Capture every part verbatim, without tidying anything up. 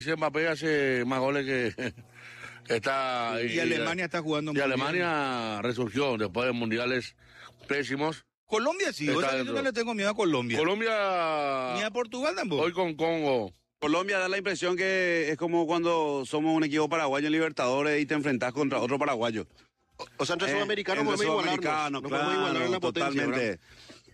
Mbappé hace más goles que, que está... Y, y Alemania está jugando y muy Alemania bien. resurgió después de mundiales pésimos. Colombia sí, o sea, yo no le tengo miedo a Colombia. Colombia... Ni a Portugal tampoco. Hoy con Congo. Colombia da la impresión que es como cuando somos un equipo paraguayo en Libertadores y te enfrentás contra otro paraguayo. O, o sea, entre Eh, sudamericanos entre podemos igualarnos. sudamericanos, Nos podemos igualar en la claro, potencia, totalmente. ¿verdad?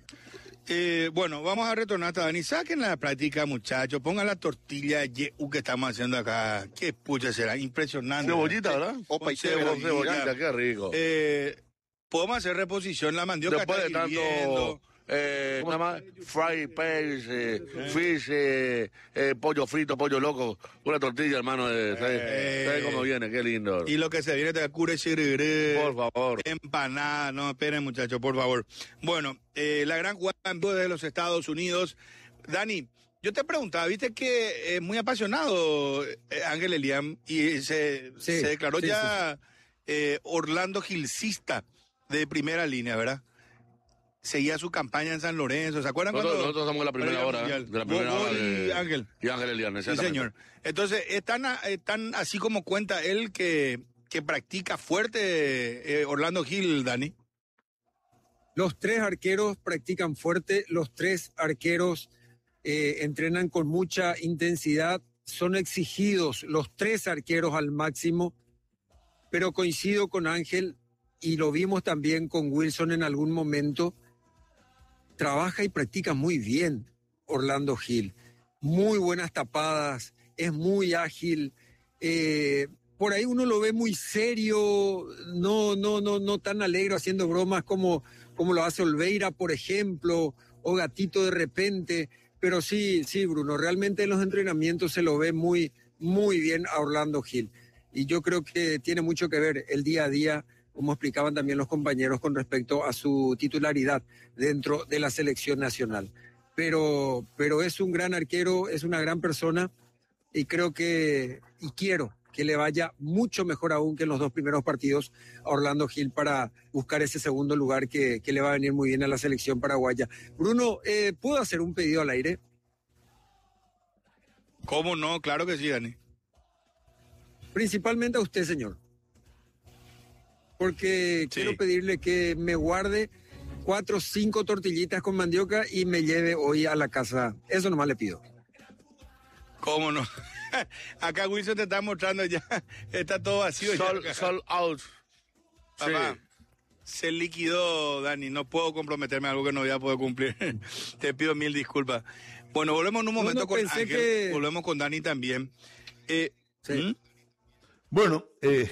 Eh, bueno, vamos a retornar hasta Dani. Saquen la práctica, muchachos. Pongan la tortilla yeú que estamos haciendo acá. Qué pucha será, impresionante. Cebollita, ¿verdad? Opa, y Con cebollita. Cebollita, qué rico. Eh, podemos hacer reposición, la mandioca Después de está tanto... hirviendo. Eh, nada más, fried peas, eh, fish, eh, eh, pollo frito, pollo loco, una tortilla, hermano, eh, ¿sabes, Eh. ¿sabes cómo viene? Qué lindo. Y lo que se viene de cure chiriré, Por favor. empanada, no esperen muchachos, por favor. Bueno, eh, la gran jugada en vivo de los Estados Unidos. Dani, yo te preguntaba, viste que es muy apasionado eh, Ángel Eliam y se, Sí, se declaró sí, ya eh, Orlando Gilcista de primera línea, ¿verdad? Seguía su campaña en San Lorenzo, ¿se acuerdan Nosotros, cuando? nosotros somos la primera hora, ¿eh? de la primera Vos- hora vos y de Ángel. y Ángel Eliane, Sí, exactamente. señor. Entonces, es tan, a- es tan así como cuenta él que, que practica fuerte eh, Orlando Gil, Dani. Los tres arqueros practican fuerte, los tres arqueros eh, entrenan con mucha intensidad, son exigidos los tres arqueros al máximo, pero coincido con Ángel y lo vimos también con Wilson en algún momento, trabaja y practica muy bien Orlando Gil, muy buenas tapadas, es muy ágil, eh, por ahí uno lo ve muy serio, no, no, no, no tan alegre haciendo bromas como, como lo hace Olveira, por ejemplo, o Gatito de repente, pero sí, sí, Bruno, realmente en los entrenamientos se lo ve muy, muy bien a Orlando Gil. Y yo creo que tiene mucho que ver el día a día, como explicaban también los compañeros con respecto a su titularidad dentro de la selección nacional. Pero, pero es un gran arquero, es una gran persona y creo que, y quiero que le vaya mucho mejor aún que en los dos primeros partidos a Orlando Gil para buscar ese segundo lugar que, que le va a venir muy bien a la selección paraguaya. Bruno, eh, ¿puedo hacer un pedido al aire? ¿Cómo no? Claro que sí, Dani. Principalmente a usted, señor. Porque Sí. quiero pedirle que me guarde cuatro o cinco tortillitas con mandioca y me lleve hoy a la casa. Eso nomás le pido. ¿Cómo no? Acá Wilson te está mostrando ya, está todo vacío. ya Sold, acá. sold out. Sí. Papá, se liquidó, Dani, no puedo comprometerme a algo que no voy a poder cumplir. Te pido mil disculpas. Bueno, volvemos en un momento no, con pensé Ángel, que- volvemos con Dani también. Eh, Sí. ¿Mm? Bueno, eh,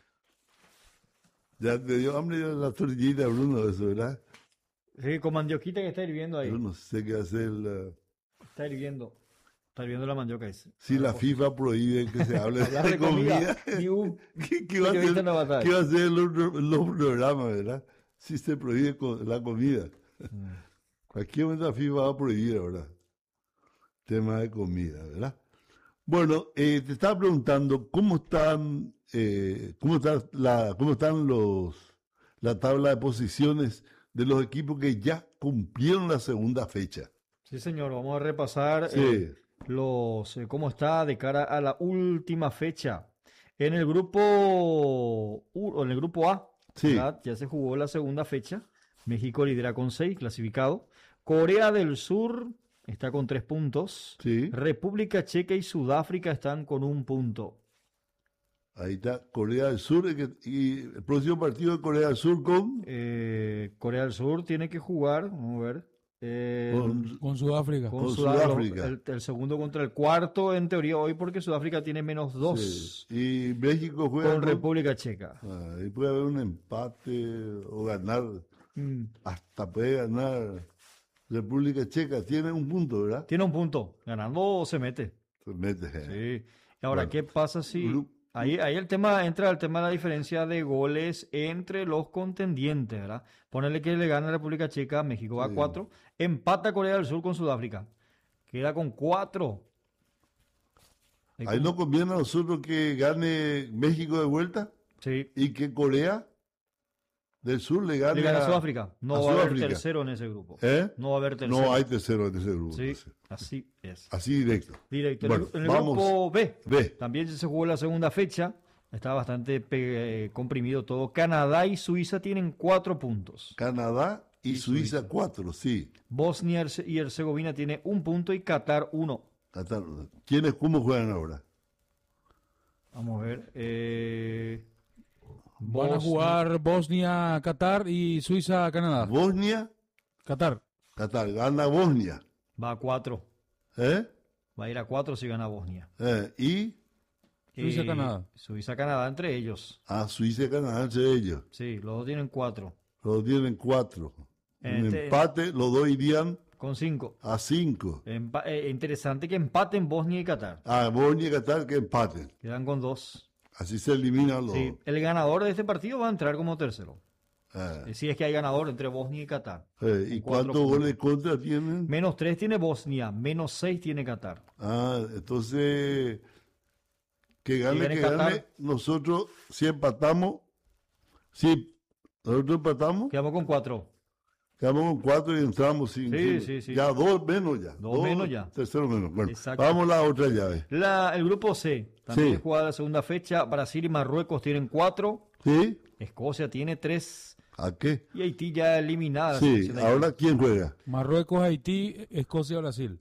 ya te dio hambre la tortillita, Bruno, eso, ¿verdad? Sí, con mandioquita que está hirviendo ahí. Yo no sé qué hacer. La... Está hirviendo. Está hirviendo la mandioca ese. Si la FIFA prohíbe que se hable Hablar de de comida, comida, ni un ¿qué, qué va a periodista hacer, no va a estar. qué va a hacer los, los programas, verdad? Si se prohíbe co- la comida. Cualquier momento la FIFA va a prohibir ahora. Tema de comida, ¿verdad? Bueno, eh, te estaba preguntando cómo están, eh, cómo está la, cómo están los, la tabla de posiciones de los equipos que ya cumplieron la segunda fecha. Sí, señor, vamos a repasar Sí. eh, los eh, cómo está de cara a la última fecha. En el grupo U, o en el grupo A, Sí. ¿verdad? Ya se jugó la segunda fecha. México lidera con seis, clasificado. Corea del Sur está con tres puntos. Sí. República Checa y Sudáfrica están con un punto. Ahí está Corea del Sur y, que- y el próximo partido de Corea del Sur con, Eh, Corea del Sur tiene que jugar, vamos a ver. eh, con- Con Sudáfrica. con con Sudá- Sudáfrica. El, el segundo contra el cuarto, en teoría, hoy, porque Sudáfrica tiene menos dos sí. Y México juega con con- República Checa. Ah, ahí puede haber un empate o ganar, Mm, hasta puede ganar República Checa. Tiene un punto, ¿verdad? Tiene un punto. Ganando se mete. Se mete. Sí. Y ahora, Bueno. ¿qué pasa si... Gru- Ahí, ahí el tema, entra el tema de la diferencia de goles entre los contendientes, ¿verdad? Ponerle que le gana a República Checa, México va a Sí. cuatro, empata Corea del Sur con Sudáfrica, queda con cuatro. Ahí Ahí con- no conviene a nosotros que gane México de vuelta Sí, y que Corea del Sur le gana, Le gana a Sudáfrica. No a va a haber Sudáfrica. tercero en ese grupo. ¿Eh? No va a haber tercero. No hay tercero en ese grupo. Sí, entonces. así es. Así directo. Directo. Bueno, en el, en el vamos. grupo B, B. también se jugó la segunda fecha. Está bastante pe- eh, comprimido todo. Canadá y Suiza tienen cuatro puntos. Canadá y, Y Suiza, Suiza. cuatro, sí. Bosnia y Herzegovina tiene un punto y Qatar uno. Qatar. ¿Quiénes, cómo juegan ahora? Vamos a ver. Eh, Van a Bosnia- jugar Bosnia, Qatar y Suiza, Canadá. Bosnia, Qatar. Qatar. Gana Bosnia. Va a cuatro. ¿Eh? Va a ir a cuatro si gana Bosnia. Eh, y Suiza, Eh, Canadá. Suiza, Canadá entre ellos. a Suiza y Canadá entre ellos. Sí, los dos tienen cuatro. Los tienen cuatro. Un Este- empate, los dos irían Con cinco. a cinco. Empa- eh, interesante que empaten Bosnia y Qatar. A Bosnia y Qatar que empaten. Quedan con dos. Así se eliminan los. Sí, el ganador de este partido va a entrar como tercero. Eh, Eh, Si es que hay ganador entre Bosnia y Qatar. eh, ¿Y Con cuatro cuántos puntos. goles contra tienen? Menos tres tiene Bosnia, menos seis tiene Qatar. Ah, entonces, que gane, gane que Qatar. gane. Nosotros, si empatamos, si nosotros empatamos, Quedamos con cuatro. quedamos con cuatro y entramos sin. Sí, sin- sí, sí. Ya dos menos ya. Dos menos ya. Tercero menos. Bueno, Exacto. vamos a la otra llave. La- el grupo C, también Sí. jugada la segunda fecha. Brasil y Marruecos tienen cuatro. ¿Sí? Escocia tiene tres. ¿A qué? Y Haití ya eliminada. la Sí, selección de ahora Haití. ¿quién juega? Marruecos, Haití, Escocia, Brasil.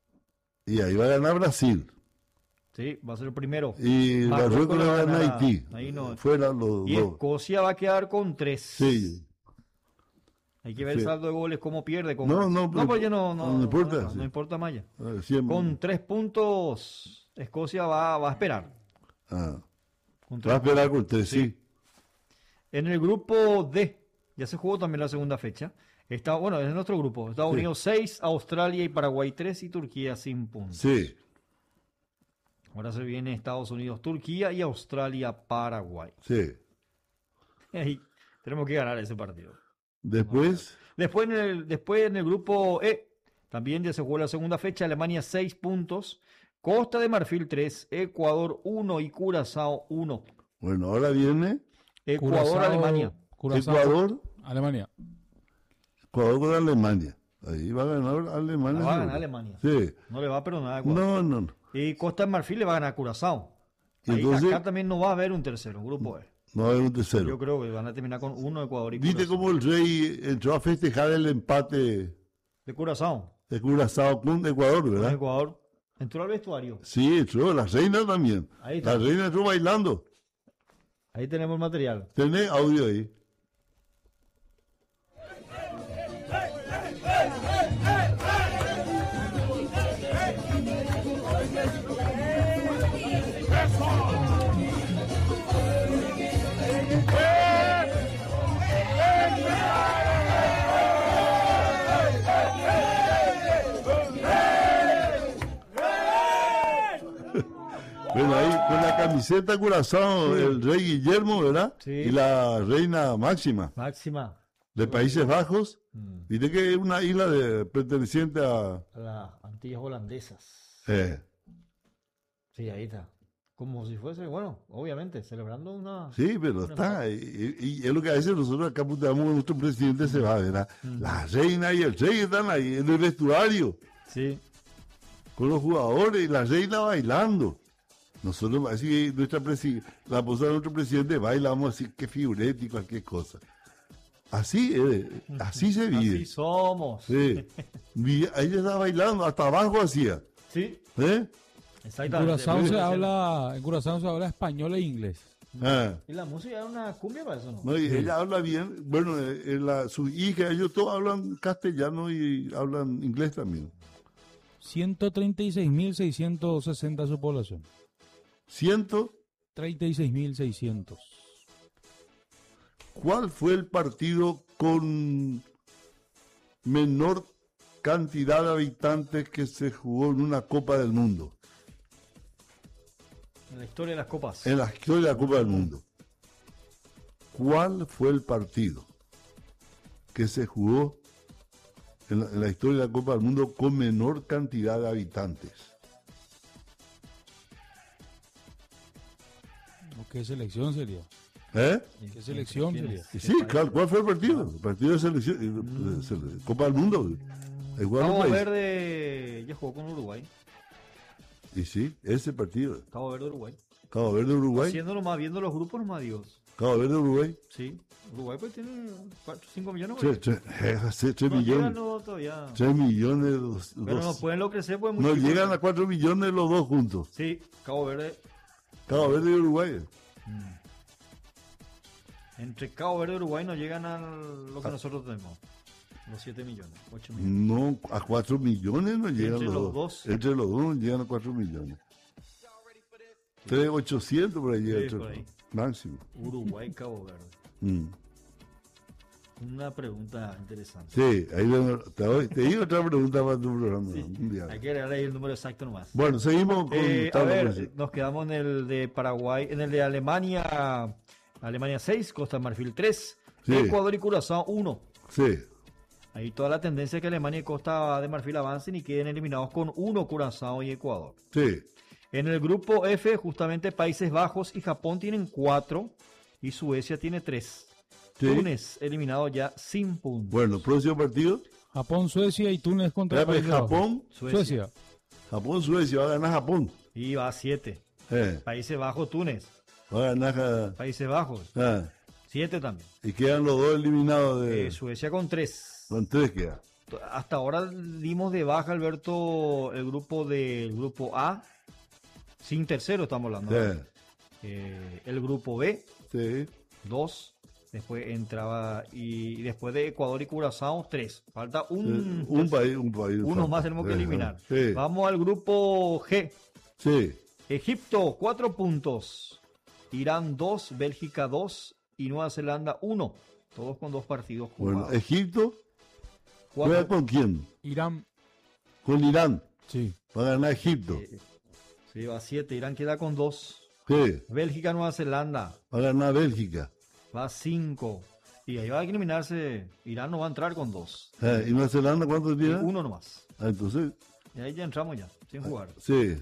Y ahí va a ganar Brasil. Sí, va a ser el primero. Y Marruecos le va a ganar a- Haití. ahí no. Fuera los Y dos. Escocia va a quedar con tres. Sí. Hay que ver Sí. el saldo de goles, cómo pierde. Con... No, no, no, pues ya no, no, no importa, no, sí. no importa más ya. Ah, siempre. Con tres puntos, Escocia va, va a esperar. Ah, Con va a tres esperar con tres, sí. En el grupo D, ya se jugó también la segunda fecha. Está, bueno, es nuestro grupo. Estados Sí. Unidos seis, Australia y Paraguay tres y Turquía sin puntos. Sí. Ahora se viene Estados Unidos, Turquía y Australia, Paraguay. Sí. Ahí tenemos que ganar ese partido. Después, Después en el, después en el grupo E, también ya se jugó la segunda fecha. Alemania seis puntos, Costa de Marfil tres, Ecuador uno y Curazao uno. bueno, ahora viene Ecuador, Curazao- Alemania. Curazao, Ecuador, Alemania. Ecuador con Alemania. Ahí va a ganar Alemania. La va a seguro. ganar Alemania. Sí. No le va a perdonar a Ecuador. No, no, no. Y Costa de Marfil le va a ganar a Curazao. Ahí, Entonces- acá también no va a haber un tercero, grupo E. No hay un Yo tercero. creo que van a terminar con uno Ecuador y ¿Viste Curazao. cómo el rey entró a festejar el empate De Curazao. de Curazao con Ecuador, Con verdad? Ecuador. Entró al vestuario. Sí, entró. La reina también. Ahí está. La reina entró bailando. Ahí tenemos el material. Tenés audio ahí. Bueno, ahí con la camiseta Curazao, el rey Guillermo, ¿verdad? Sí. Y la reina Máxima Máxima. de Países Bajos. Mm, Viste que es una isla de, perteneciente a... a las Antillas holandesas. eh, Sí, ahí está. Como si fuese, bueno, obviamente, celebrando una... sí, pero está. Y, y- y es lo que a veces nosotros acá puteamos que nuestro presidente se va, ¿verdad? La reina y el rey están ahí en el vestuario Sí. con los jugadores y la reina bailando. Nosotros, así que nuestra presi- la esposa de nuestro presidente baila, vamos a decir que figurete y cualquier cosa. Así, eh, así se vive. Así somos. Sí. Vi- Ella estaba bailando, hasta abajo hacía. Sí, ¿Eh? En exactamente. Curazao Muy se bien. habla, en Curazao se habla español e inglés. Ah. ¿Y la música es una cumbia para eso, no? No, y ella habla bien. Bueno, eh, eh, la, su hija, ellos todos hablan castellano y hablan inglés también. ciento treinta y seis mil seiscientos sesenta su población. Ciento, treinta y seis mil seiscientos. ¿cuál fue el partido con menor cantidad de habitantes que se jugó en una Copa del Mundo? En la historia de las copas. En la historia de la Copa del Mundo. ¿Cuál fue el partido que se jugó en la, en la historia de la Copa del Mundo con menor cantidad de habitantes? ¿Qué selección sería? ¿Eh? ¿Qué selección ¿Quién sería? es? Y ¿Qué sí, país? claro, ¿cuál fue el partido? El partido de selección, eh, de sele- Copa del Mundo. El jugador Cabo del país. Verde ya jugó con Uruguay. Y sí, ese partido. Cabo Verde, Uruguay. Cabo Verde, Uruguay. Haciendo nomás, viendo los grupos nomás, Dios. Cabo Verde, Uruguay. Sí. Uruguay pues tiene cuatro, cinco millones. Tres, tres, eh, sí, tres no millones. llegan no, todavía. Tres millones. Dos, Pero dos- no pueden lo crecer pues muy no chico. llegan a cuatro millones los dos juntos. Sí, Cabo Verde. Cabo Verde y Uruguay. Entre Cabo Verde y Uruguay no llegan a lo Ah. que nosotros tenemos. Los siete millones, ocho millones. No, a cuatro millones no llegan Entre los, los dos. dos. Entre los dos no llegan a cuatro millones. Tres ochocientos por ahí llega. Sí, entre- por ahí. Máximo. Uruguay, Cabo Verde. Mm. Una pregunta interesante. Sí, ahí le- te, doy- te digo otra pregunta para tu programa. un día. Hay que agregar ahí el número exacto nomás. Bueno, seguimos con Eh, a tabla ver, posición. nos quedamos en el de Paraguay, en el de Alemania, Alemania seis, Costa de Marfil tres, Sí. Ecuador y Curazao uno. Sí, Ahí toda la tendencia es que Alemania y Costa de Marfil avancen y queden eliminados con uno Curazao y Ecuador. sí. En el grupo F, justamente Países Bajos y Japón tienen cuatro y Suecia tiene tres. Sí. Túnez eliminado ya sin puntos. Bueno, próximo partido. Japón, Suecia y Túnez contra Espérame, Países Bajos. Japón, Suecia. Japón, Suecia, va a ganar Japón. Y va a siete. Eh, Países Bajos, Túnez. va a ganar. ja- Países Bajos, ah, siete también. y quedan los dos eliminados de. Eh, Suecia con tres. Con tres queda. Hasta ahora dimos de baja, Alberto, el grupo del grupo A, sin tercero estamos hablando. Sí, Eh, el grupo B, sí. dos. Después entraba, y, y después de Ecuador y Curazao, tres. Falta un, Eh, un país, un país. uno falta. más tenemos que Eh, eliminar. Sí, Vamos al grupo G. sí. Egipto, cuatro puntos. Irán, dos. Bélgica, dos. Y Nueva Zelanda, uno. Todos con dos partidos Bueno, jugados. Egipto, Cuatro- ¿juega con quién? Irán, Con Irán. sí. Va a ganar Egipto. Eh, Sí, va a siete. Irán queda con dos. Sí, Bélgica, Nueva Zelanda, va a ganar Bélgica. va a cinco. Y ahí va a eliminarse. Irán no va a entrar con dos. Eh, ¿Y Nueva Zelanda cuántos Y tiene? uno nomás. Ah, entonces, Y ahí ya entramos ya, sin jugar. sí.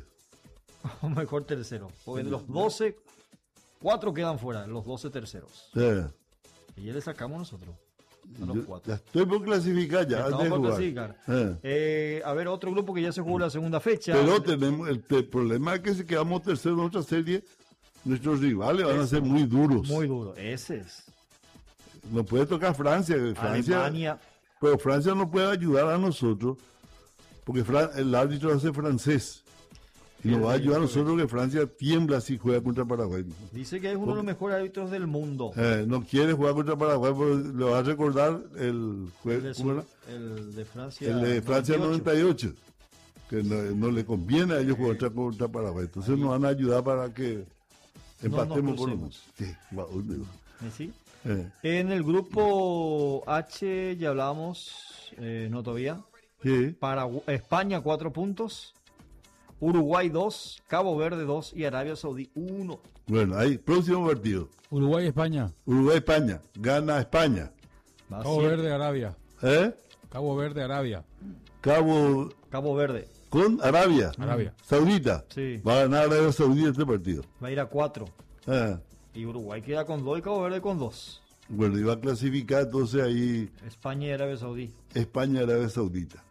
O mejor tercero. Porque de los doce, cuatro quedan fuera, los doce terceros. sí. Y ya le sacamos nosotros. A los Yo- cuatro. ya estoy por clasificar ya, Ya antes estamos de por jugar. clasificar. Eh. Eh, a ver, otro grupo que ya se jugó la segunda fecha. Pero tenemos el, el problema es que si quedamos terceros en otra serie, nuestros rivales van a ser muy duros. Muy duro. Ese es. Nos puede tocar Francia, que Francia, Alemania. pero Francia no puede ayudar a nosotros, porque Fran- el árbitro hace francés. Y nos va a ayudar a nosotros que Francia tiembla si juega contra Paraguay. Dice que es uno de los mejores árbitros del mundo. Eh, no quiere jugar contra Paraguay, pero le va a recordar el, jue- El de, ¿cómo era? el de Francia. El de Francia noventa y ocho. noventa y ocho, que no, no le conviene a ellos jugar contra, contra Paraguay. Entonces nos van a ayudar para que empatemos por lo menos. crucemos. Sí, va, uy, digo. ¿Eh, sí? Eh, En el grupo H ya hablábamos, eh, no todavía. sí, Paragu- España cuatro puntos, Uruguay dos, Cabo Verde dos y Arabia Saudí uno. bueno, ahí, próximo partido. Uruguay, España. Uruguay-España, gana España. Va Cabo siete. Verde, Arabia. ¿Eh? Cabo Verde, Arabia. Cabo Cabo Verde, con Arabia. Arabia. Saudita. sí, Va a ganar Arabia Saudita este partido. va a ir a cuatro. Ah, Y Uruguay queda con dos y Cabo Verde con dos. bueno, y va a clasificar entonces ahí España y Arabia Saudí. España Arabia Saudita.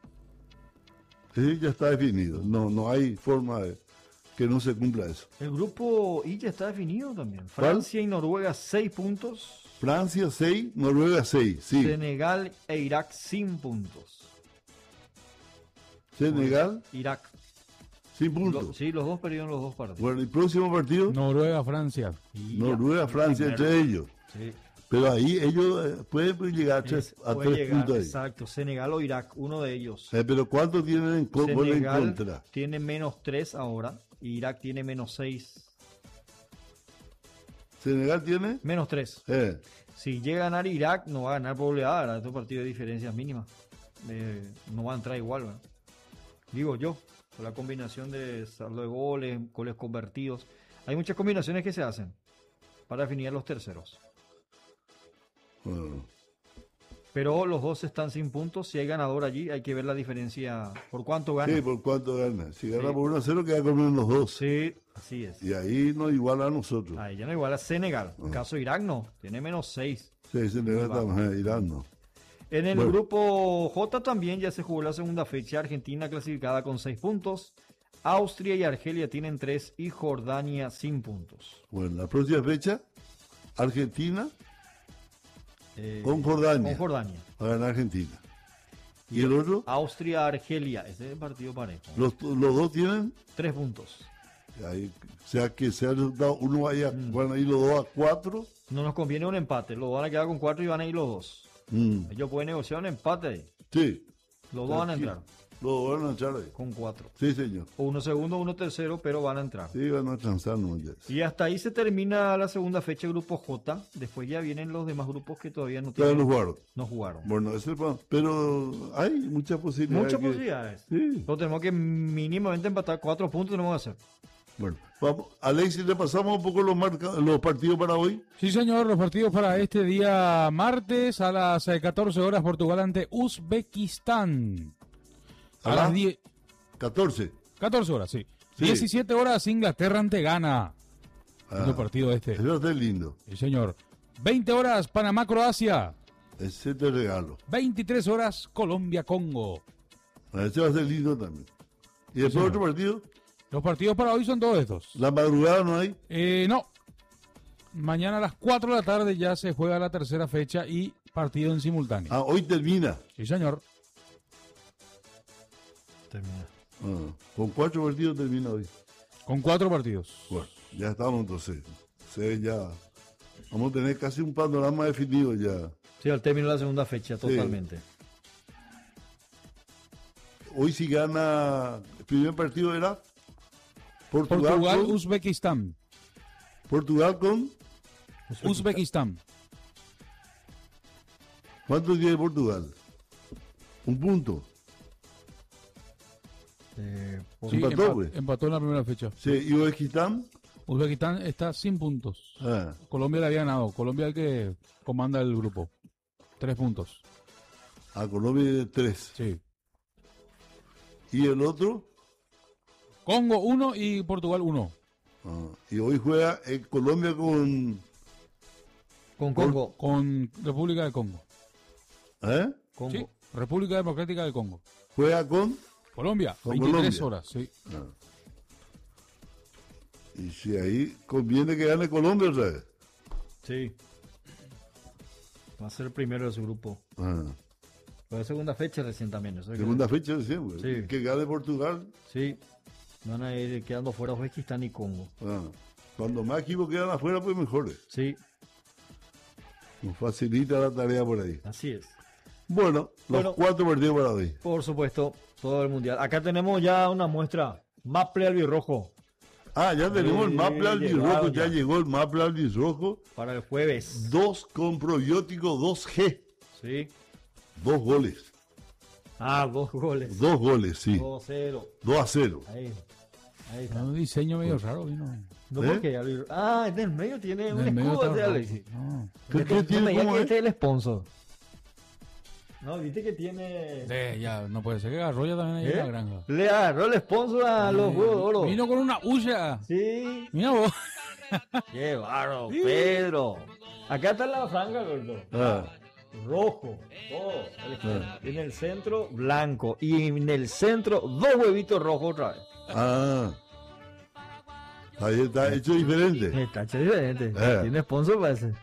Sí, ya está definido. No, no hay forma de que no se cumpla eso. El grupo I ya está definido también. ¿Cuál? Francia y Noruega seis puntos. Francia seis, Noruega seis, sí. Senegal e Irak sin puntos. Senegal, Irak. sin Lo- puntos. sí, los dos perdieron los dos partidos. Bueno, el próximo partido, Noruega, Francia. Y Noruega, ya, Francia, primero. entre ellos. Sí. Pero ahí ellos eh, pueden llegar a tres, Es- a puede tres llegar, puntos ahí. exacto, Senegal o Irak, uno de ellos. Eh, pero ¿cuántos tienen en, co- gol en Senegal contra? tiene menos tres ahora, y Irak tiene menos seis. Senegal tiene. Menos tres. Eh, Si llega a ganar Irak, no va a ganar por goleada, ¿verdad? Estos partidos de diferencias mínimas. Eh, no va a entrar igual, ¿verdad? Digo yo, con la combinación de saldo de goles, goles convertidos. Hay muchas combinaciones que se hacen para definir los terceros. bueno, Pero los dos están sin puntos. Si hay ganador allí, hay que ver la diferencia. ¿Por cuánto gana? Sí, por cuánto gana. Si gana Sí. por uno a cero, queda con menos dos. Sí, así es. Y ahí nos iguala a nosotros. Ahí ya no igual a Senegal. En Ah. caso de Irak no, tiene menos seis. Sí, se le gasta más a Irán, no. En el Bueno. grupo J también ya se jugó la segunda fecha. Argentina clasificada con seis puntos. Austria y Argelia tienen tres y Jordania sin puntos. Bueno, la próxima fecha, Argentina Eh, con Jordania. Con Jordania. Va a ganar Argentina. ¿Y el otro? Austria-Argelia. Ese es el partido parejo. Los, los dos tienen, Tres puntos. ahí, o sea que se ha resultado uno vaya, Mm. van a ir los dos a cuatro. No nos conviene un empate. Los dos van a quedar con cuatro y van a ir los dos. Mm, Ellos pueden negociar un empate ahí. sí, Los dos van a Tranquilo. entrar los dos van a echar ahí. con cuatro. Sí, señor. O uno segundo, uno tercero, pero van a entrar. Sí, van a transar, no ya. Y hasta ahí se termina la segunda fecha grupo J. Después ya vienen los demás grupos que todavía no Todavía tienen, no jugaron. no jugaron. Bueno, ese pa- pero hay muchas posibilidades. Muchas que- posibilidades. Sí. Pero tenemos que mínimamente empatar cuatro puntos, tenemos que hacer. Bueno, vamos. Alexis, le pasamos un poco los, marca- los partidos para hoy. Sí, señor, los partidos para este día martes a las eh, catorce horas, Portugal ante Uzbekistán. A ¿Ah? las diez, catorce. catorce horas, sí. Sí. diecisiete horas, Inglaterra ante Ghana. Ah, El partido este. ese va a ser lindo. Sí, señor. veinte horas, Panamá-Croacia. Ese te regalo. veintitrés horas, Colombia-Congo. Ah, ese va a ser lindo también. Y después señor. otro partido. Los partidos para hoy son todos estos. La madrugada no hay. Eh, no. Mañana a las cuatro de la tarde ya se juega la tercera fecha y partido en simultáneo. Ah, hoy termina. Sí, señor. Termina. Ah, con cuatro partidos termina hoy. Con cuatro partidos. Bueno, ya estamos entonces. Se ya vamos a tener casi un panorama definido ya. Sí, al término de la segunda fecha, totalmente. Hoy si gana, el primer partido era Portugal, Portugal, con, Uzbekistán. Portugal con Uzbekistán. ¿cuántos tiene Portugal? Un punto. Eh, por- Sí, Empató, empa- pues. empató en la primera fecha. Sí, y Uzbekistán. Uzbekistán está sin puntos. Ah, Colombia le había ganado. Colombia es el que comanda el grupo. Tres puntos. a Colombia tres. Sí. Y el otro, Congo uno y Portugal uno. ah, y hoy juega en Colombia con. con Congo. Con República del Congo. ¿Eh? Congo. Sí. República Democrática del Congo. Juega con. Colombia. Con veintitrés Colombia. horas. Sí. Ah. Y si ahí conviene que gane Colombia otra vez. Sí. Va a ser el primero de su grupo. Ah, Fue la segunda fecha recién también. eso hay que- segunda fecha de siempre. Sí. Que gane Portugal. Sí. Van a ir quedando fuera Uzbekistán y Congo. Ah, cuando más equipos quedan afuera, pues mejores. Sí, Nos facilita la tarea por ahí. así es. Bueno, los Bueno. cuatro partidos para hoy. Por supuesto, todo el mundial. Acá tenemos ya una muestra. Maple albirrojo Ah, ya tenemos el Sí, Maple albirrojo, llegaron ya ya. llegó el Maple albirrojo. para el jueves. Dos con probiótico, dos G. Sí. Dos goles. Ah, dos goles. Dos goles, sí. dos cero. Dos a cero. Ahí. Ahí está. Un diseño medio raro. Vino. No, ¿Eh? porque albir- Ah, en el medio tiene un En el medio escudo está de raro. Alexis. No. ¿Qué- Este- qué no tiene? me digas ¿Cómo que es? este es el sponsor. No, viste que tiene. Eh, ya, no puede ser que Garroya también ahí en la ¿Eh? granja. Le agarró el sponsor a los huevos de oro. Vino con una huya. Sí. Mira vos. Qué bárbaro, Pedro. Acá está la franja, gordo. Ah, Rojo. Todo. En el centro, blanco. Y en el centro, dos huevitos rojos otra vez. ah. Ahí está hecho diferente. Está hecho diferente. Eh. Tiene sponsor para ese.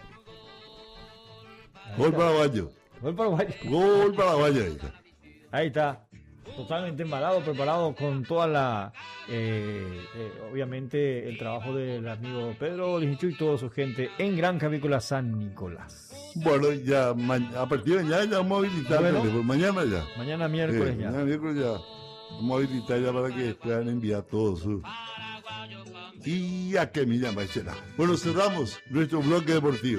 Gol paraguayo. Gol paraguayo. Gol paraguayo. Ahí está. Ahí está. Totalmente embalado, preparado con toda la. eh, eh, obviamente, el trabajo del amigo Pedro Lijichu y toda su gente en Gran Cavícola San Nicolás. Bueno, ya ma- a partir de mañana ya vamos a habilitar el Bueno. teléfono. Mañana ya. Mañana miércoles Sí, ya. mañana miércoles ya. Vamos a habilitar ya para que puedan enviar todos sus. Y a que me llama será. Bueno, cerramos nuestro bloque deportivo.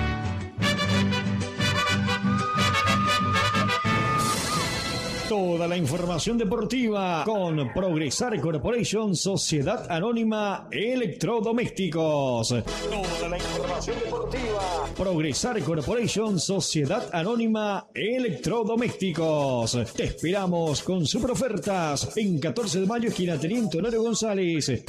Toda la la información deportiva con Progresar Corporation, Sociedad Anónima Electrodomésticos. Toda la información deportiva. Progresar Corporation, Sociedad Anónima Electrodomésticos. Te esperamos con super ofertas en catorce de mayo, esquina Teniente Honorio González.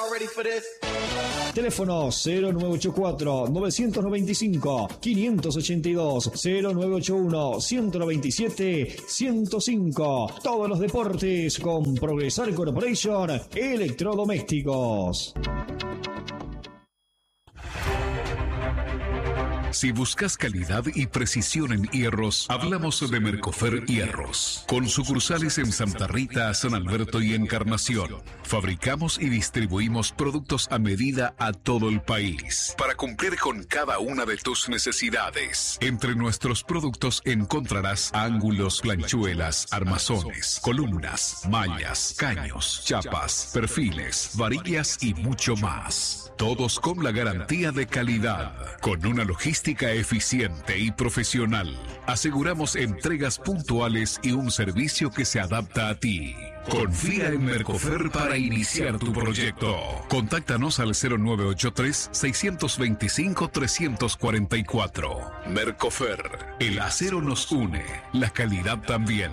Teléfono cero nueve ocho cuatro, nueve nueve cinco, cinco ocho dos, cero nueve ocho uno, uno nueve siete, ciento cinco. Todos los deportes con Progresar Corporation Electrodomésticos. Si buscas calidad y precisión en hierros, hablamos de Mercofer Hierros. Con sucursales en Santa Rita, San Alberto y Encarnación. Fabricamos y distribuimos productos a medida a todo el país, para cumplir con cada una de tus necesidades. Entre nuestros productos encontrarás ángulos, planchuelas, armazones, columnas, mallas, caños, chapas, perfiles, varillas y mucho más. Todos con la garantía de calidad, con una logística eficiente y profesional. Aseguramos entregas puntuales y un servicio que se adapta a ti. Confía en Mercofer para iniciar tu proyecto. Contáctanos al cero nueve ocho tres, seis dos cinco, tres cuatro cuatro. Mercofer, el acero nos une, la calidad también.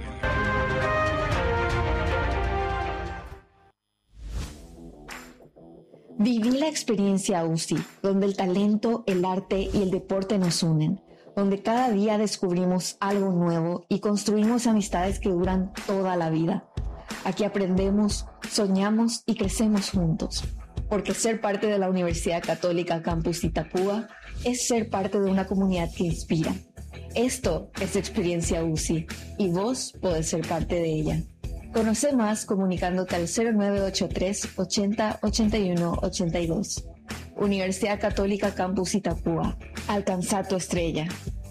Viví la experiencia U C I, donde el talento, el arte y el deporte nos unen, donde cada día descubrimos algo nuevo y construimos amistades que duran toda la vida. Aquí aprendemos, soñamos y crecemos juntos, porque ser parte de la Universidad Católica Campus Itapúa es ser parte de una comunidad que inspira. Esto es Experiencia U C I y vos podés ser parte de ella. Conoce más comunicándote al cero nueve ocho tres, ochenta, ochenta y uno, ochenta y dos. Universidad Católica Campus Itapúa. Alcanza tu estrella.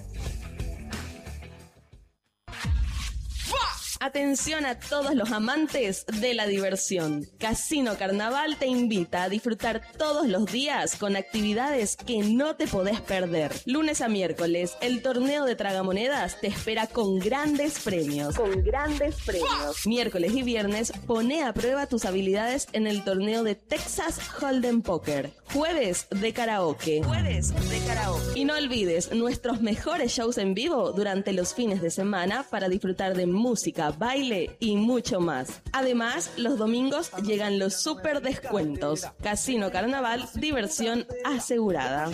Atención a todos los amantes de la diversión. Casino Carnaval te invita a disfrutar todos los días con actividades que no te podés perder. Lunes a miércoles, el torneo de tragamonedas te espera con grandes premios. Con grandes premios. Miércoles y viernes, poné a prueba tus habilidades en el torneo de Texas Hold'em Poker. Jueves de karaoke. Jueves de karaoke. Y no olvides nuestros mejores shows en vivo durante los fines de semana para disfrutar de música, baile y mucho más. Además, los domingos llegan los super descuentos. Casino Carnaval, diversión asegurada.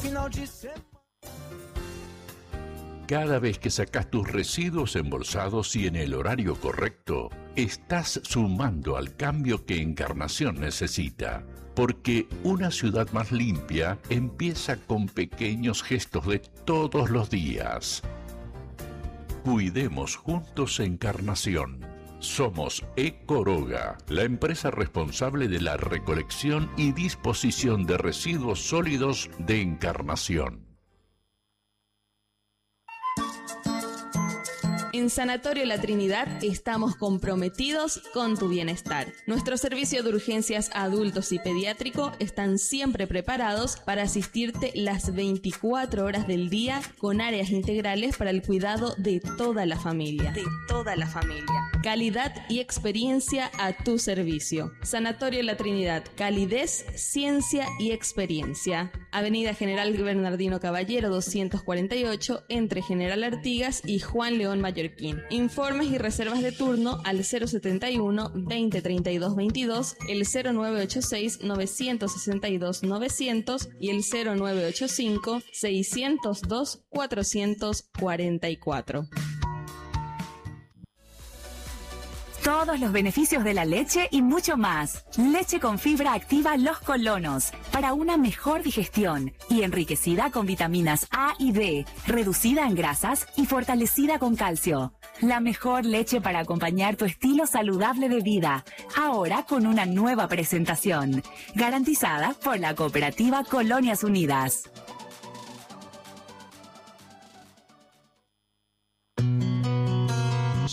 Cada vez que sacas tus residuos embolsados y en el horario correcto, estás sumando al cambio que Encarnación necesita. Porque una ciudad más limpia empieza con pequeños gestos de todos los días. Cuidemos juntos Encarnación. Somos Ecoroga, la empresa responsable de la recolección y disposición de residuos sólidos de Encarnación. En Sanatorio La Trinidad estamos comprometidos con tu bienestar. Nuestro servicio de urgencias adultos y pediátrico están siempre preparados para asistirte las veinticuatro horas del día con áreas integrales para el cuidado de toda la familia. De toda la familia. Calidad y experiencia a tu servicio. Sanatorio La Trinidad. Calidez, ciencia y experiencia. Avenida General Bernardino Caballero doscientos cuarenta y ocho entre General Artigas y Juan León Mayor. Informes y reservas de turno al cero setenta y uno, veinte, treinta y dos, veintidós, el cero nueve ocho seis, novecientos sesenta y dos, novecientos y el cero nueve ocho cinco, seiscientos dos, cuatrocientos cuarenta y cuatro. Todos los beneficios de la leche y mucho más. Leche con fibra activa Los Colonos para una mejor digestión y enriquecida con vitaminas A y D, reducida en grasas y fortalecida con calcio. La mejor leche para acompañar tu estilo saludable de vida, ahora con una nueva presentación, garantizada por la cooperativa Colonias Unidas.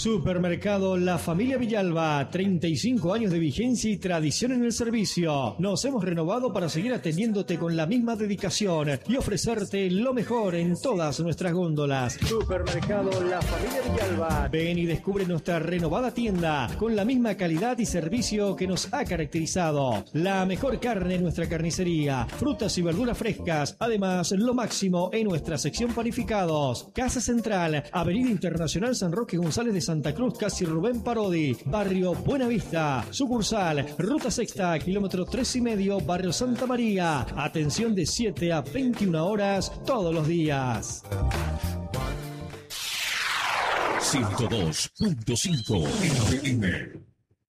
Supermercado La Familia Villalba, treinta y cinco años de vigencia y tradición en el servicio. Nos hemos renovado para seguir atendiéndote con la misma dedicación y ofrecerte lo mejor en todas nuestras góndolas. Supermercado La Familia Villalba. Ven y descubre nuestra renovada tienda con la misma calidad y servicio que nos ha caracterizado. La mejor carne en nuestra carnicería, frutas y verduras frescas, además lo máximo en nuestra sección panificados. Casa Central, Avenida Internacional San Roque González de Santa Cruz, casi Rubén Parodi, Barrio Buenavista. Sucursal, Ruta Sexta, kilómetro tres y medio, Barrio Santa María. Atención de siete a veintiuna horas todos los días. ciento dos punto cinco F M.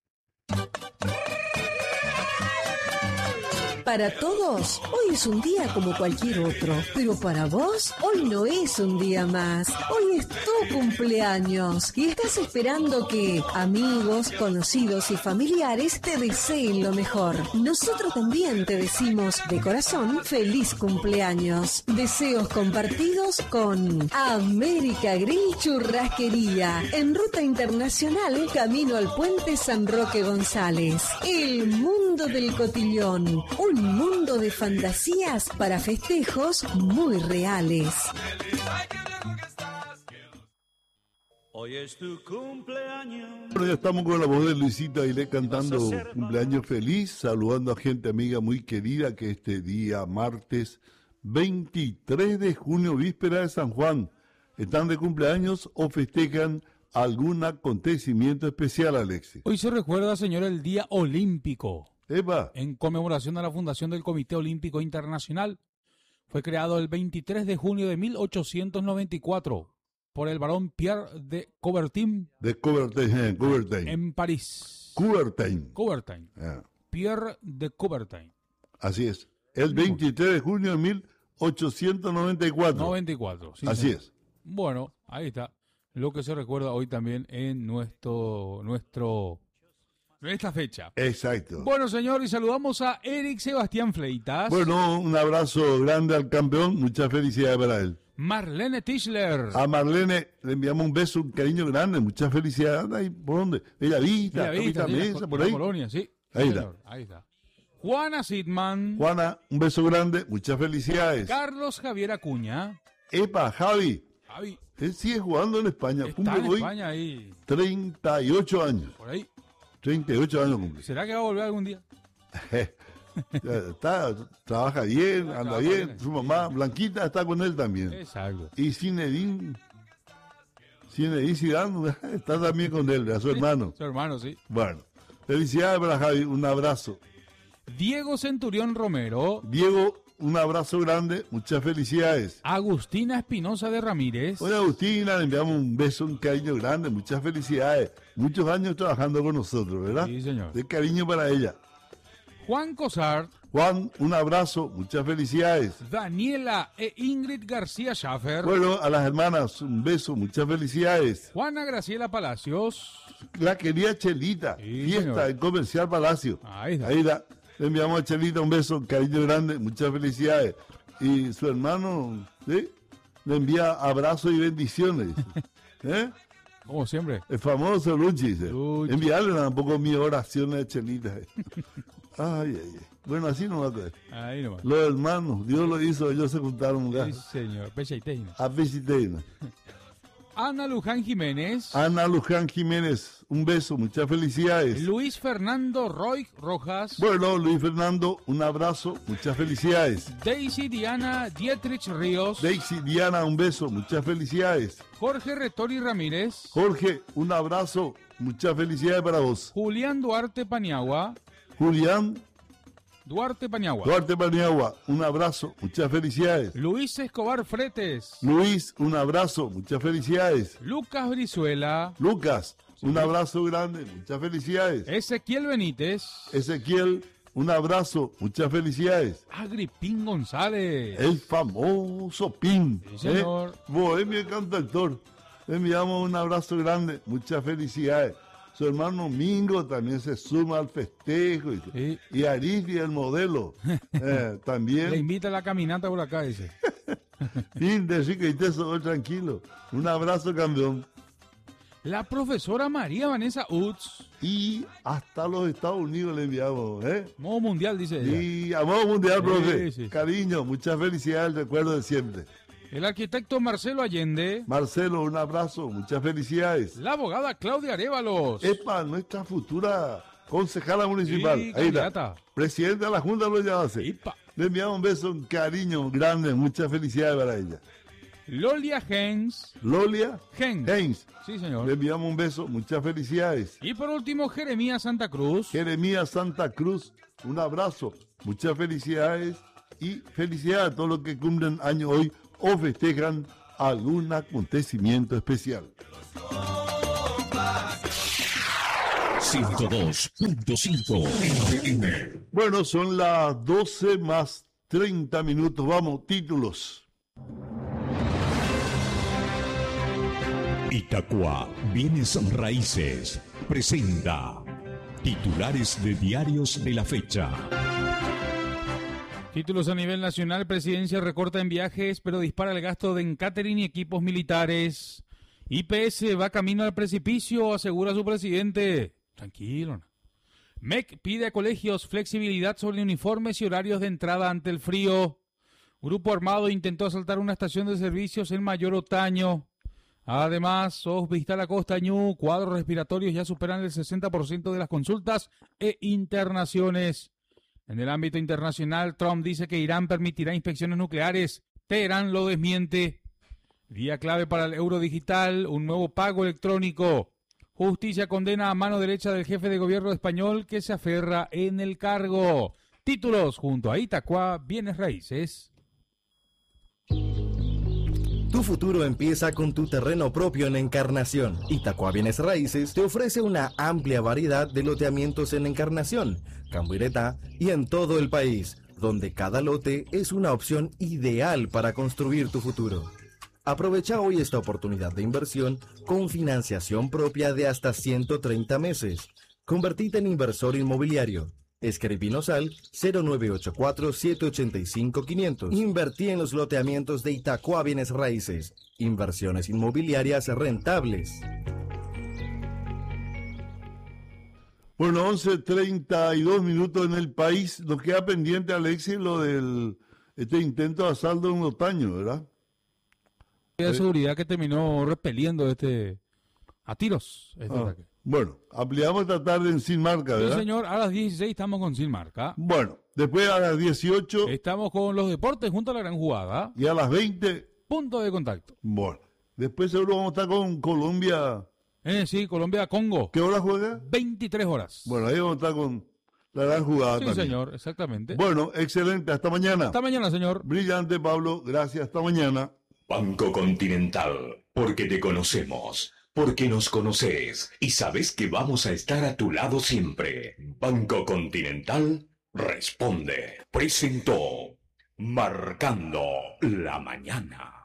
Para todos, hoy es un día como cualquier otro, pero para vos, hoy no es un día más. Hoy es tu cumpleaños y estás esperando que amigos, conocidos y familiares te deseen lo mejor. Nosotros también te decimos de corazón feliz cumpleaños. Deseos compartidos con América Grill Churrasquería, en Ruta Internacional, camino al Puente San Roque González. El mundo del cotillón, un mundo de fantasías para festejos muy reales. Hoy es tu cumpleaños. Bueno, ya estamos con la voz de Luisito Ailé cantando cumpleaños feliz, saludando a gente amiga muy querida que este día martes veintitrés de junio, víspera de San Juan, están de cumpleaños o festejan algún acontecimiento especial, Alexis. Hoy se recuerda, señor, el Día Olímpico. Eva. En conmemoración a la fundación del Comité Olímpico Internacional. Fue creado el veintitrés de junio de mil ochocientos noventa y cuatro por el barón Pierre de Coubertin. De Coubertin, eh, Coubertin. En París. Coubertin. Coubertin. Yeah. Pierre de Coubertin. Así es. El veintitrés de junio de mil ochocientos noventa y cuatro. noventa y cuatro, sí. Así señor. es. Bueno, ahí está. Lo que se recuerda hoy también en nuestro... nuestro en esta fecha. Exacto. Bueno, señor, y saludamos a Eric Sebastián Fleitas. Bueno, un abrazo grande al campeón, muchas felicidades para él. Marlene Tischler. A Marlene le enviamos un beso, un cariño grande, muchas felicidades. Ahí, ¿por dónde? Bellavista, Bellavista, Capitán sí, Mesa, la, por la ahí. Colonia, sí. Ahí Sí, está. ahí está. Juana Sidman. Juana, un beso grande, muchas felicidades. Carlos Javier Acuña. Epa, Javi. Javi. Él sigue jugando en España. Está Cumple en hoy España ahí. treinta y ocho años. Por ahí. treinta y ocho años cumple. ¿Será que va a volver algún día? Está, trabaja bien, anda trabaja bien. bien. Su mamá, Blanquita, está con él también. Exacto. Y Zinedine, Zinedine Zidane está también con él, a su hermano. Su hermano, sí. Bueno, felicidades para Javi, un abrazo. Diego Centurión Romero. Diego, un abrazo grande, muchas felicidades. Agustina Espinosa de Ramírez. Hola Agustina, le enviamos un beso, un cariño grande, muchas felicidades. Muchos años trabajando con nosotros, ¿verdad? Sí, señor. De cariño para ella. Juan Cosart. Juan, un abrazo, muchas felicidades. Daniela e Ingrid García Schaffer. Bueno, a las hermanas, un beso, muchas felicidades. Juana Graciela Palacios. La querida Chelita, Sí, fiesta señor. en Comercial Palacio. Ahí está. Ahí la, le enviamos a Chelita un beso, un cariño grande, muchas felicidades. Y su hermano, ¿sí? Le envía abrazos y bendiciones. ¿Eh? Como siempre. El famoso Luchi, dice. Luchi. Enviarle tampoco mis oraciones a Chelita. Ay, ay, ay. Bueno, así no va a quedar. Ahí nomás. Los hermanos, Dios lo hizo, ellos se juntaron. Sí, señor. Pecha y teina. A Pesiteina. Ana Luján Jiménez. Ana Luján Jiménez, un beso, muchas felicidades. Luis Fernando Roy Rojas. Bueno, Luis Fernando, un abrazo, muchas felicidades. Daisy Diana Dietrich Ríos. Daisy Diana, un beso, muchas felicidades. Jorge Retori Ramírez. Jorge, un abrazo, muchas felicidades para vos. Julián Duarte Paniagua. Julián Duarte Paniagua. Duarte Paniagua, un abrazo, muchas felicidades. Luis Escobar Fretes. Luis, un abrazo, muchas felicidades. Lucas Brizuela. Lucas, un abrazo grande, muchas felicidades. Ezequiel Benítez. Ezequiel, un abrazo, muchas felicidades. Agripín González. El famoso Pin. Sí, señor. ¿eh? Bohemio cantautor. Le enviamos un abrazo grande, muchas felicidades. Su hermano Mingo también se suma al festejo. Y, Sí. y Arifi, el modelo, eh, también. Le invita a la caminata por acá, dice. Fin de Rica y Teso, tranquilo. Un abrazo, campeón. La profesora María Vanessa Utz. Y hasta los Estados Unidos le enviamos, ¿eh? Modo mundial, dice ella. Y a modo mundial, Sí, profe. sí. Cariño, muchas felicidades, el recuerdo de siempre. El arquitecto Marcelo Allende. Marcelo, un abrazo, muchas felicidades. La abogada Claudia Arévalos. Epa, nuestra futura concejala municipal. Sí, Ahí está. candidata. Presidente de la Junta lo llamaste. Epa. Le enviamos un beso, un cariño grande, muchas felicidades para ella. Lolia Hens. Lolia Hens. Hens. Sí, señor. Le enviamos un beso, muchas felicidades. Y por último, Jeremías Santa Cruz. Jeremías Santa Cruz, un abrazo, muchas felicidades y felicidades a todos los que cumplen año hoy o festejan algún acontecimiento especial. ciento dos punto cinco F M. Bueno, son las doce más treinta minutos. Vamos, títulos. Itacua Bienes Raíces presenta titulares de diarios de la fecha. Títulos a nivel nacional. Presidencia recorta en viajes, pero dispara el gasto de catering y equipos militares. I P S va camino al precipicio, asegura su presidente. Tranquilo. M E C pide a colegios flexibilidad sobre uniformes y horarios de entrada ante el frío. Grupo armado intentó asaltar una estación de servicios en Mayor Otaño. Además, Hospital Acosta Ñu, cuadros respiratorios ya superan el sesenta por ciento de las consultas e internaciones. En el ámbito internacional, Trump dice que Irán permitirá inspecciones nucleares. Teherán lo desmiente. Día clave para el euro digital, un nuevo pago electrónico. Justicia condena a mano derecha del jefe de gobierno español que se aferra en el cargo. Títulos junto a Itacua Bienes Raíces. Tu futuro empieza con tu terreno propio en Encarnación. Itacua Bienes Raíces te ofrece una amplia variedad de loteamientos en Encarnación, Cambuiretá y en todo el país, donde cada lote es una opción ideal para construir tu futuro. Aprovecha hoy esta oportunidad de inversión con financiación propia de hasta ciento treinta meses. Convertite en inversor inmobiliario. Escribinos al cero nueve ocho cuatro, siete ocho cinco, quinientos. Invertí en los loteamientos de Itacua Bienes Raíces. Inversiones inmobiliarias rentables. Bueno, once treinta y dos minutos en el país. Nos queda pendiente, Alexis, lo del este intento de asalto en Otaño, ¿verdad? De seguridad que terminó repeliendo este a tiros este Ah, ataque. bueno, ampliamos esta tarde en Sin Marca, Sí, ¿verdad? señor, a las dieciséis estamos con Sin Marca. Bueno, después a las dieciocho Estamos con los deportes junto a la gran jugada. y a las veinte, Punto de contacto. bueno. Después seguro vamos a estar con Colombia. Eh, sí, Colombia-Congo. ¿Qué hora juega? veintitrés horas. Bueno, ahí vamos a estar con la gran jugada Sí, también. señor, exactamente. Bueno, excelente, hasta mañana. Hasta mañana, señor. Brillante, Pablo, gracias, hasta mañana. Banco Continental, porque te conocemos, porque nos conoces y sabes que vamos a estar a tu lado siempre. Banco Continental responde. Presentó Marcando la Mañana.